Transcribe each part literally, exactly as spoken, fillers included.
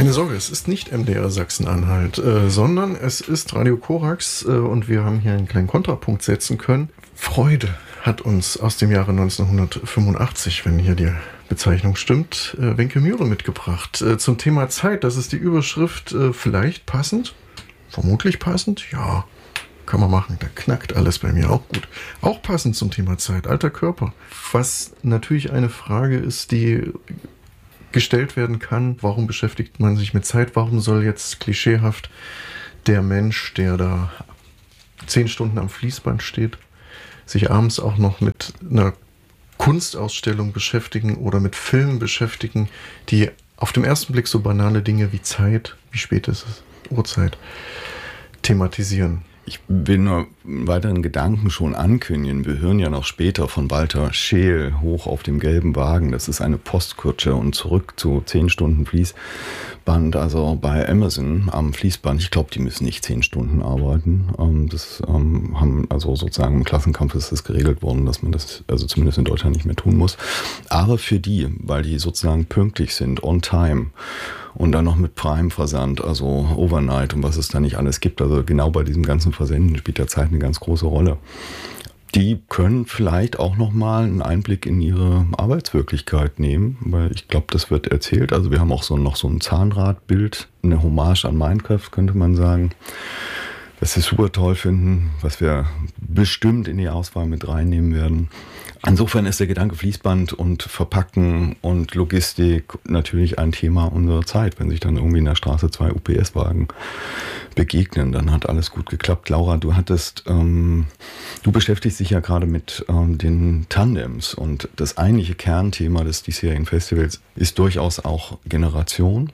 Keine Sorge, es ist nicht M D R Sachsen-Anhalt, äh, sondern es ist Radio Korax äh, und wir haben hier einen kleinen Kontrapunkt setzen können. Freude hat uns aus dem Jahre neunzehnhundertfünfundachtzig, wenn hier die Bezeichnung stimmt, äh, Wenke Mühre mitgebracht. Äh, zum Thema Zeit, das ist die Überschrift, äh, vielleicht passend, vermutlich passend, ja, kann man machen, da knackt alles bei mir auch gut. Auch passend zum Thema Zeit, alter Körper. Was natürlich eine Frage ist, die gestellt werden kann, warum beschäftigt man sich mit Zeit, warum soll jetzt klischeehaft der Mensch, der da zehn Stunden am Fließband steht, sich abends auch noch mit einer Kunstausstellung beschäftigen oder mit Filmen beschäftigen, die auf den ersten Blick so banale Dinge wie Zeit, wie spät ist es, Uhrzeit, thematisieren. Ich will nur einen weiteren Gedanken schon ankündigen. Wir hören ja noch später von Walter Scheel, Hoch auf dem gelben Wagen. Das ist eine Postkutsche und zurück zu zehn Stunden Fließband. Also bei Amazon am Fließband, ich glaube, die müssen nicht zehn Stunden arbeiten. Das haben also sozusagen im Klassenkampf ist das geregelt worden, dass man das also zumindest in Deutschland nicht mehr tun muss. Aber für die, weil die sozusagen pünktlich sind, on time, und dann noch mit Prime-Versand, also Overnight und was es da nicht alles gibt. Also genau bei diesem ganzen Versenden spielt der Zeit eine ganz große Rolle. Die können vielleicht auch nochmal einen Einblick in ihre Arbeitswirklichkeit nehmen, weil ich glaube, das wird erzählt. Also wir haben auch so noch so ein Zahnradbild, eine Hommage an Minecraft, könnte man sagen. Das wir super toll finden, was wir bestimmt in die Auswahl mit reinnehmen werden. Insofern ist der Gedanke Fließband und Verpacken und Logistik natürlich ein Thema unserer Zeit. Wenn sich dann irgendwie in der Straße zwei U P S-Wagen begegnen, dann hat alles gut geklappt. Laura, du hattest, ähm, du beschäftigst dich ja gerade mit ähm, den Tandems und das eigentliche Kernthema des diesjährigen Festivals ist durchaus auch Generation.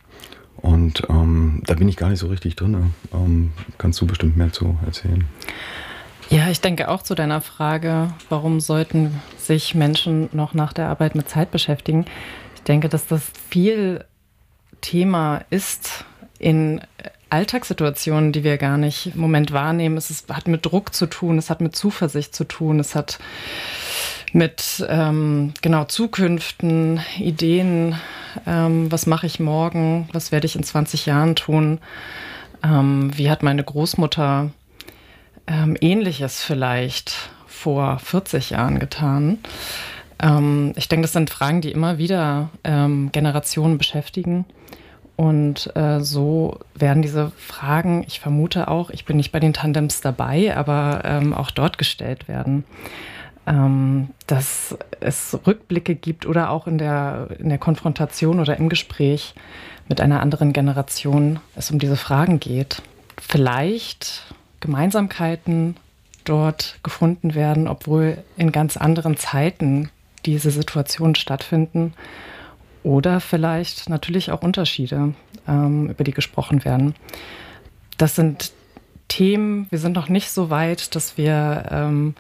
Und ähm, da bin ich gar nicht so richtig drin. Ähm, kannst du bestimmt mehr zu erzählen? Ja, ich denke auch zu deiner Frage, warum sollten sich Menschen noch nach der Arbeit mit Zeit beschäftigen? Ich denke, dass das viel Thema ist in Alltagssituationen, die wir gar nicht im Moment wahrnehmen. Es ist, hat mit Druck zu tun, es hat mit Zuversicht zu tun, es hat mit ähm, genau Zukünften, Ideen, ähm, was mache ich morgen, was werde ich in zwanzig Jahren tun, ähm, wie hat meine Großmutter ähm, Ähnliches vielleicht vor vierzig Jahren getan. Ähm, ich denke, das sind Fragen, die immer wieder ähm, Generationen beschäftigen. Und äh, so werden diese Fragen, ich vermute auch, ich bin nicht bei den Tandems dabei, aber ähm, auch dort gestellt werden. Ähm, dass es Rückblicke gibt oder auch in der, in der Konfrontation oder im Gespräch mit einer anderen Generation es um diese Fragen geht. Vielleicht Gemeinsamkeiten dort gefunden werden, obwohl in ganz anderen Zeiten diese Situationen stattfinden. Oder vielleicht natürlich auch Unterschiede, ähm, über die gesprochen werden. Das sind Themen, wir sind noch nicht so weit, dass wir ähm,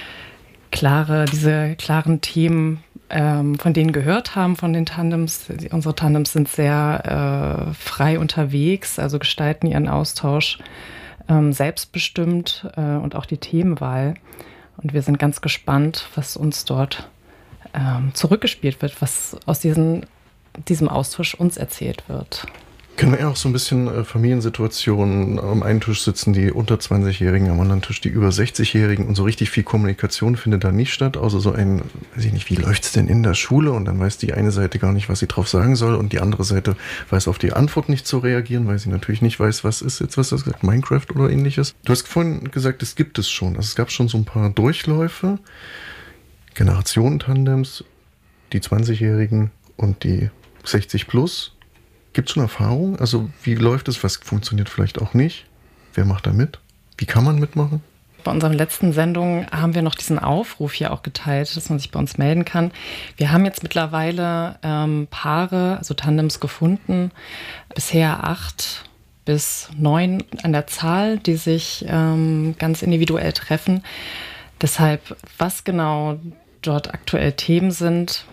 klare, diese klaren Themen ähm, von denen gehört haben, von den Tandems. Unsere Tandems sind sehr äh, frei unterwegs, also gestalten ihren Austausch ähm, selbstbestimmt äh, und auch die Themenwahl. Und wir sind ganz gespannt, was uns dort ähm, zurückgespielt wird, was aus diesen, diesem Austausch uns erzählt wird. Können wir ja auch so ein bisschen äh, Familiensituationen am einen Tisch sitzen, die unter zwanzigjährigen, am anderen Tisch die über sechzigjährigen und so richtig viel Kommunikation findet da nicht statt, außer so ein, weiß ich nicht, wie läuft's denn in der Schule und dann weiß die eine Seite gar nicht, was sie drauf sagen soll und die andere Seite weiß auf die Antwort nicht zu reagieren, weil sie natürlich nicht weiß, was ist jetzt, was hast du gesagt, Minecraft oder ähnliches. Du hast vorhin gesagt, es gibt es schon, also es gab schon so ein paar Durchläufe, Generationentandems, die zwanzigjährigen und die sechzig plus. Gibt es schon Erfahrung? Also wie läuft es? Was funktioniert vielleicht auch nicht? Wer macht da mit? Wie kann man mitmachen? Bei unseren letzten Sendungen haben wir noch diesen Aufruf hier auch geteilt, dass man sich bei uns melden kann. Wir haben jetzt mittlerweile ähm, Paare, also Tandems gefunden, bisher acht bis neun an der Zahl, die sich ähm, ganz individuell treffen. Deshalb, was genau dort aktuell Themen sind,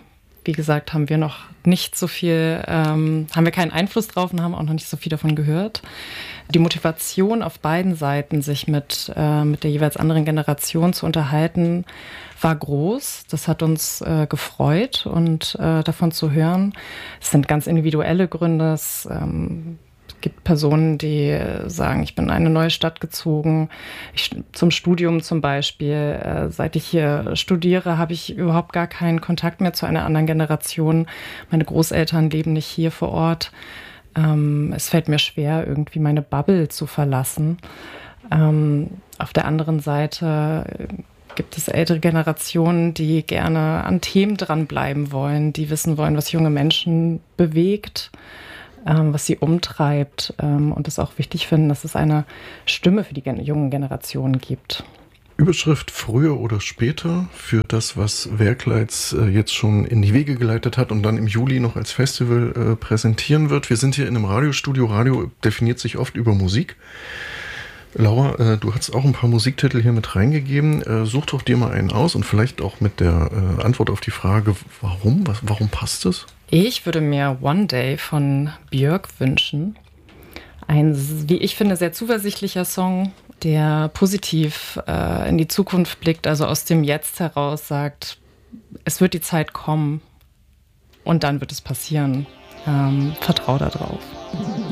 wie gesagt, haben wir noch nicht so viel, ähm, haben wir keinen Einfluss drauf und haben auch noch nicht so viel davon gehört. Die Motivation auf beiden Seiten, sich mit, äh, mit der jeweils anderen Generation zu unterhalten, war groß. Das hat uns äh, gefreut und äh, davon zu hören. Es sind ganz individuelle Gründe. Es ähm, gibt Personen, die sagen, ich bin in eine neue Stadt gezogen, ich, zum Studium zum Beispiel. Äh, seit ich hier studiere, habe ich überhaupt gar keinen Kontakt mehr zu einer anderen Generation. Meine Großeltern leben nicht hier vor Ort. Ähm, es fällt mir schwer, irgendwie meine Bubble zu verlassen. Ähm, auf der anderen Seite gibt es ältere Generationen, die gerne an Themen dranbleiben wollen, die wissen wollen, was junge Menschen bewegt, ähm, was sie umtreibt ähm, und es auch wichtig finden, dass es eine Stimme für die gen- jungen Generationen gibt. Überschrift früher oder später für das, was Werkleitz äh, jetzt schon in die Wege geleitet hat und dann im Juli noch als Festival äh, präsentieren wird. Wir sind hier in einem Radiostudio. Radio definiert sich oft über Musik. Laura, äh, du hast auch ein paar Musiktitel hier mit reingegeben. Äh, such doch dir mal einen aus und vielleicht auch mit der äh, Antwort auf die Frage, warum? Was, warum passt es? Ich würde mir One Day von Björk wünschen. Ein, wie ich finde, sehr zuversichtlicher Song, der positiv äh, in die Zukunft blickt, also aus dem Jetzt heraus sagt, es wird die Zeit kommen und dann wird es passieren. Ähm, vertrau da drauf.